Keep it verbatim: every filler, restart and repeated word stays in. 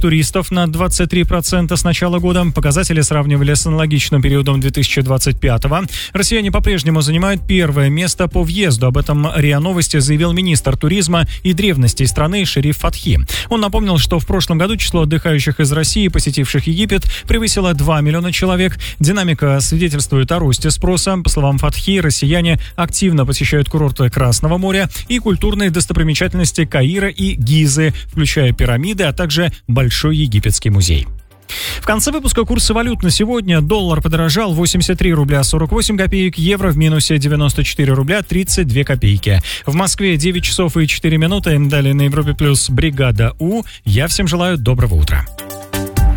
туристов на двадцать три процента с начала года. Показатели сравнивали с аналогичным периодом две тысячи двадцать пятого. Россияне по-прежнему занимают первое место по въезду. Об этом РИА Новости заявил министр туризма и древностей страны Шериф Фатхи. Он напомнил, что в прошлом году число отдыхающих из России, посетивших Египет, превысило два миллиона человек. Динамика свидетельствует о росте спроса. По словам Фатхи, россияне активно посещают курорты Красного моря и культурные достопримечательности Каира и Гизы, включая пирамиды, а также Большой египетский музей. В конце выпуска курсы валют на сегодня. Доллар подорожал: восемьдесят три рубля сорок восемь копеек, евро в минусе девяносто четыре рубля тридцать две копейки. В Москве девять часов и четыре минуты. Далее на Европе плюс бригада У. Я всем желаю доброго утра.